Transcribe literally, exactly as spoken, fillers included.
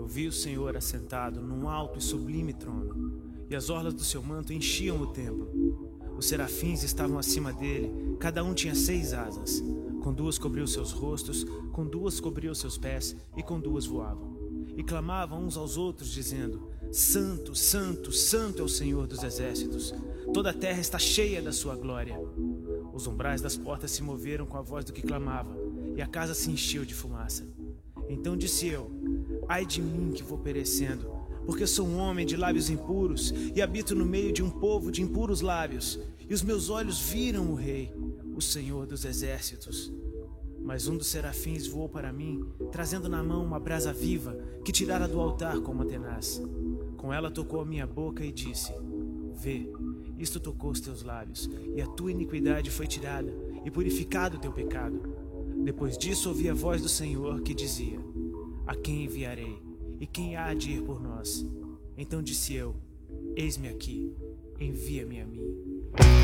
Eu vi o Senhor assentado num alto e sublime trono, e as orlas do seu manto enchiam o templo. Os serafins estavam acima dele, cada um tinha seis asas. Com duas cobriu seus rostos, com duas cobriu seus pés, e com duas voavam. E clamavam uns aos outros, dizendo: Santo, Santo, Santo é o Senhor dos exércitos. Toda a terra está cheia da sua glória. Os umbrais das portas se moveram com a voz do que clamava, e a casa se encheu de fumaça. Então disse eu: Ai de mim que vou perecendo, porque sou um homem de lábios impuros, e habito no meio de um povo de impuros lábios, e os meus olhos viram o Rei, o Senhor dos exércitos. Mas um dos serafins voou para mim, trazendo na mão uma brasa viva, que tirara do altar com uma tenaz. Com ela tocou a minha boca e disse: Vê, isto tocou os teus lábios, e a tua iniquidade foi tirada, e purificado o teu pecado. Depois disso ouvi a voz do Senhor que dizia: A quem enviarei? E quem há de ir por nós? Então disse eu: Eis-me aqui, envia-me a mim.